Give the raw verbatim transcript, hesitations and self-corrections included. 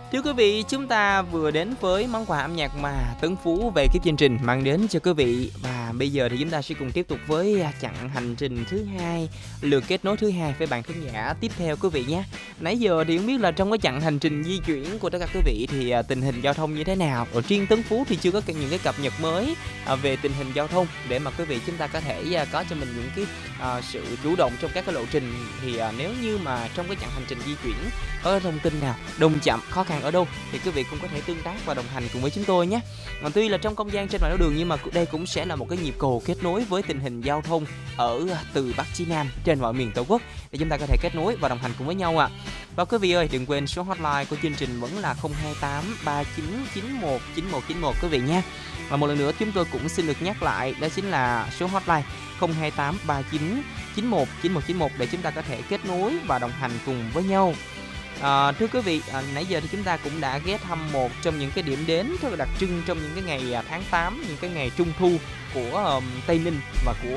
Thưa quý vị, chúng ta vừa đến với món quà âm nhạc mà Tấn Phú về cái chương trình mang đến cho quý vị. Và bây giờ thì chúng ta sẽ cùng tiếp tục với à, chặng hành trình thứ hai, lượt kết nối thứ hai với bạn khán giả tiếp theo quý vị nhé. Nãy giờ thì không biết là trong cái chặng hành trình di chuyển của tất cả quý vị thì à, tình hình giao thông như thế nào. Ở riêng Tấn Phú thì chưa có những cái cập nhật mới à, về tình hình giao thông để mà quý vị chúng ta có thể à, có cho mình những cái à, sự chủ động trong các cái lộ trình. Thì à, nếu như mà trong cái chặng hành trình di chuyển có thông tin nào đông chậm khó khăn ở đâu thì quý vị cũng có thể tương tác và đồng hành cùng với chúng tôi nhé. Còn tuy là trong không gian trên mặt đường nhưng mà đây cũng sẽ là một cái nhịp cầu kết nối với tình hình giao thông ở từ Bắc chí Nam trên mọi miền Tổ quốc để chúng ta có thể kết nối và đồng hành cùng với nhau ạ. À. Và quý vị ơi, đừng quên số hotline của chương trình vẫn là không hai tám ba chín chín một chín một chín một quý vị nhé. Và một lần nữa chúng tôi cũng xin được nhắc lại, đó chính là số hotline không hai tám ba chín chín một chín một chín một để chúng ta có thể kết nối và đồng hành cùng với nhau. À, thưa quý vị, à, nãy giờ thì chúng ta cũng đã ghé thăm một trong những cái điểm đến rất là đặc trưng trong những cái ngày à, tháng tám, những cái ngày trung thu của um, Tây Ninh và của